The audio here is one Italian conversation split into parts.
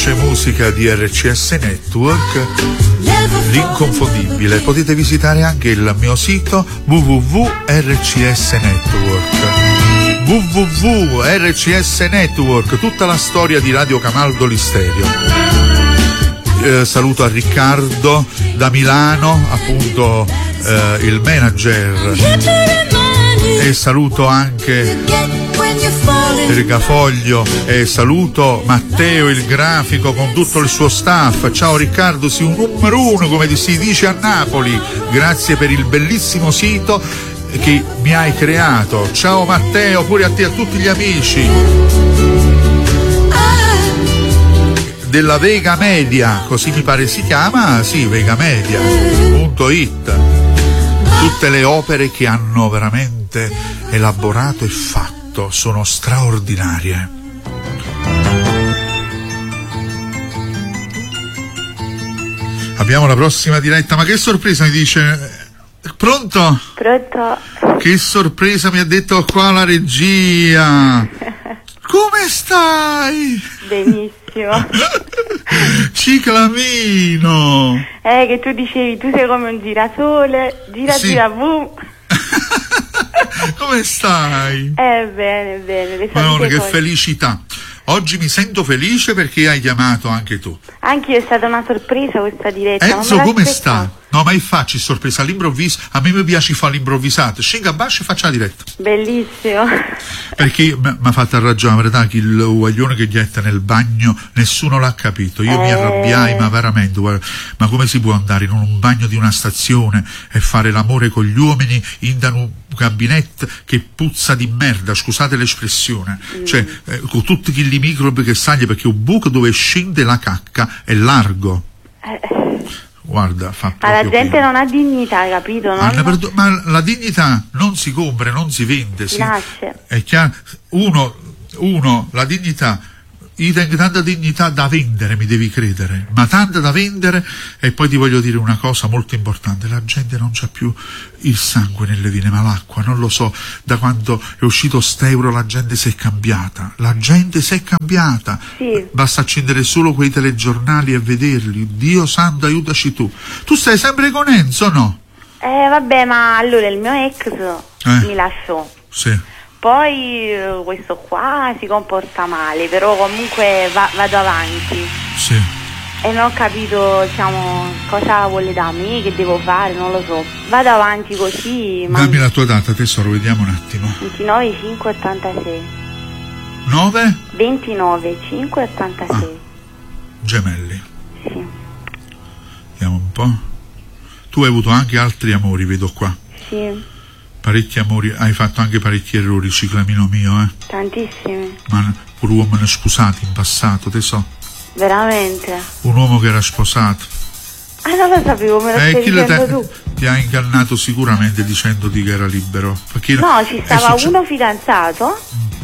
dolce musica di RCS Network, l'inconfondibile. Potete visitare anche il mio sito www.rcs Network. www.rcs Network, tutta la storia di Radio Camaldoli Stereo. Saluto a Riccardo da Milano, appunto il manager, e saluto anche Gafoglio, e saluto Matteo il grafico con tutto il suo staff. Ciao Riccardo, sei un numero uno, come si dice a Napoli. Grazie per il bellissimo sito che mi hai creato. Ciao Matteo, pure a te e a tutti gli amici della Vega Media, così mi pare si chiama, sì, vegamedia.it. Tutte le opere che hanno veramente elaborato e fatto sono straordinarie. Abbiamo la prossima diretta, ma che sorpresa mi dice? Pronto? Pronto? Che sorpresa mi ha detto qua la regia. Come stai? Benissimo. Ciclamino. Che tu dicevi, tu sei come un girasole, gira sì. Gira boom. Come stai? Bene, le Madonna, che cose. felicità. Oggi mi sento felice perché hai chiamato anche tu. Anche io, è stata una sorpresa questa diretta. Enzo, come sta? No, ma facci sorpresa all'improvviso. A me mi piace fare l'improvvisato. Scenga a basso e faccia la diretta. Bellissimo. Perché mi ha fatto ragione, verità, che il guaglione che getta nel bagno nessuno l'ha capito. Io mi arrabbiai, ma veramente, guarda, ma come si può andare in un bagno di una stazione e fare l'amore con gli uomini in un gabinetto che puzza di merda, scusate l'espressione, cioè con tutti quei microbi che sali, perché un buco dove scende la cacca è largo. Guarda, fa ma la gente non ha dignità, capito? Ma la dignità non si compra, non si vende, si nasce. È chiaro. Uno, la dignità, io tengo tanta dignità da vendere, mi devi credere, ma tanta da vendere. E poi ti voglio dire una cosa molto importante: la gente non c'ha più il sangue nelle vene, ma l'acqua. Non lo so, da quando è uscito st'euro la gente si è cambiata, sì. Basta accendere solo quei telegiornali e vederli. Dio santo, aiutaci tu stai sempre con Enzo, no? Vabbè, ma allora il mio ex mi lasciò, sì. Poi questo qua si comporta male, però comunque vado avanti. Sì. E non ho capito, diciamo, cosa vuole da me, che devo fare, non lo so. Vado avanti così. Dammi la tua data, tesoro, vediamo un attimo. 29/5/86. 9? 29/5/86. Gemelli. Sì. Vediamo un po'. Tu hai avuto anche altri amori, vedo qua. Sì. Parecchi amori, hai fatto anche parecchi errori, ciclamino mio, Tantissimi. Ma pure uomini scusati in passato, te so. Veramente? Un uomo che era sposato. Non lo sapevo, me lo stai dicendo tu. Ti ha ingannato sicuramente dicendoti che era libero. Perché no, ci stava uno fidanzato.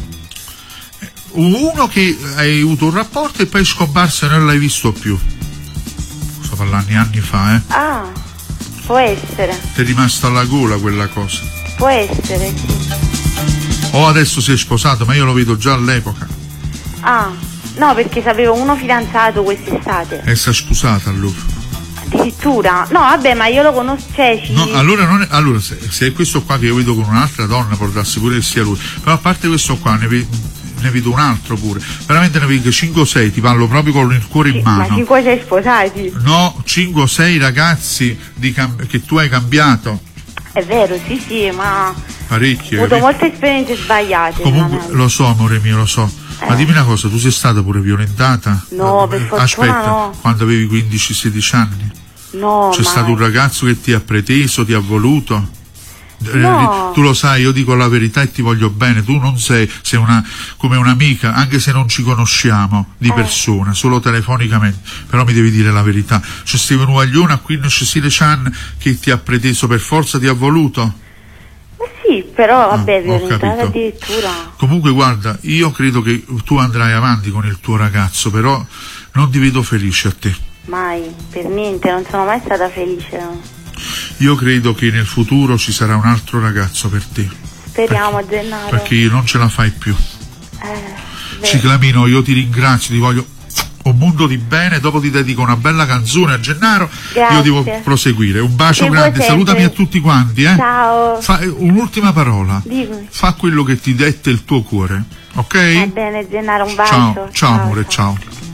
Uno che hai avuto un rapporto e poi è scomparso e non l'hai visto più. Sto parlando anni fa, Può essere. Ti è rimasta alla gola quella cosa. Può essere, sì. O adesso si è sposato, ma io lo vedo già all'epoca. No, perché sapevo uno fidanzato quest'estate. E si è sposata allora. Addirittura? No, vabbè, ma io lo conosco, No, allora se è questo qua che io vedo con un'altra donna, può darsi pure che sia lui. Però a parte questo qua ne vedo un altro pure. Veramente ne vedo 5 o 6, ti parlo proprio con il cuore in mano. Ma 5 o 6 sposati? No, 5 o 6 ragazzi che tu hai cambiato. È vero, sì, ma parecchie. Ho avuto molte esperienze sbagliate. Comunque lo so, amore mio, lo so. Ma dimmi una cosa, tu sei stata pure violentata? No, per fortuna aspetta, no. Quando avevi 15-16 anni? No, c'è stato un ragazzo che ti ha preteso, ti ha voluto? No. Tu lo sai, io dico la verità e ti voglio bene. Tu non sei come un'amica, anche se non ci conosciamo di persona, solo telefonicamente, però mi devi dire la verità. C'è stato un guaglione a 15-16 anni che ti ha preteso per forza, ti ha voluto? Sì, però vabbè, violentata addirittura. Comunque guarda, io credo che tu andrai avanti con il tuo ragazzo, però non ti vedo felice a te. Mai, per niente, non sono mai stata felice. No. Io credo che nel futuro ci sarà un altro ragazzo per te. Speriamo, Gennaro. Perché non ce la fai più. Ciclamino, io ti ringrazio, ti voglio un mondo di bene, dopo ti dedico una bella canzone a Gennaro. Grazie. Io devo proseguire. Un bacio Che grande, voi salutami a siete. tutti quanti, eh. Ciao. Un'ultima parola. Dimmi. Fa quello che ti dette il tuo cuore, ok? Va bene, Gennaro, un bacio. Ciao amore, ciao.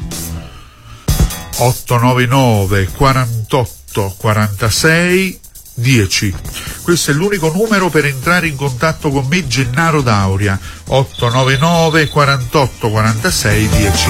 899 48 46 10. Questo è l'unico numero per entrare in contatto con me, Gennaro D'Auria. 899 48 46 10.